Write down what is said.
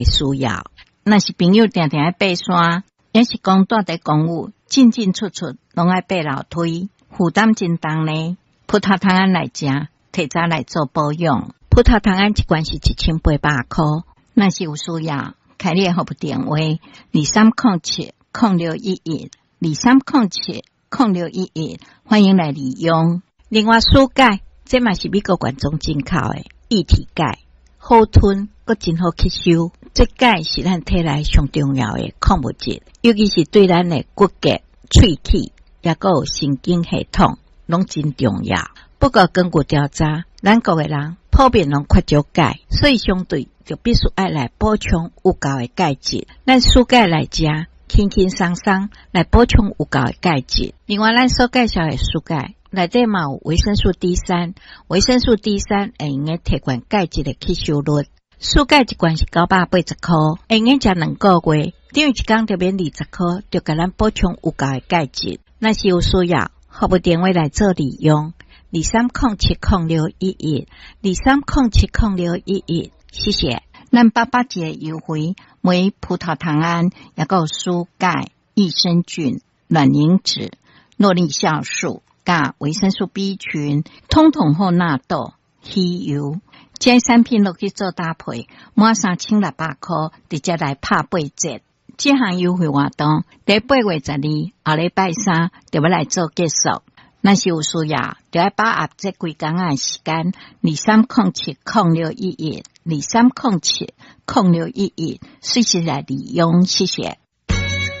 需要。若是朋友定定爱爬山，也是讲住伫公寓，进进出出拢爱爬楼梯，负担真重呢。葡萄糖胺来食，提早来做保养。葡萄糖胺一罐是1800块，若是有需要，开你的服务电话2307-0611，2307-0611，欢迎来利用。另外，舒钙这嘛是美国原装进口的液体钙，好吞，阁真好吸收。这钙是咱体内上重要的矿物质，尤其是对咱的骨骼、喙齿，也阁有神经系统，拢真重要。不过根据调查，咱国的人普遍拢缺少钙，所以相对就必须爱来补充有够的钙质。咱舒钙来食，轻轻松松来补充有够的钙质。另外，咱所介绍的舒钙内底嘛有维生素 D3， 维生素 D3 会用个提悬钙质的吸收率。舒钙一罐是980块，会用个食2个月，等于一工就免20块，就给咱补充有够的钙质。若是有需要，服务电话来做利用，2307-0611，2307-0611，谢谢。咱881的优惠，每葡萄糖胺也有舒钙、益生菌、卵磷脂、诺丽酵素、加维生素 B 群，统统好纳豆、鱼油。这产品落去做搭配，满3600块，直接来拍8折。这项优惠活动，在8月12，下礼拜3就要来做结束。若是有需要，就要把握这几天的时间，2307-0611，2307-0611，随时来利用，谢谢。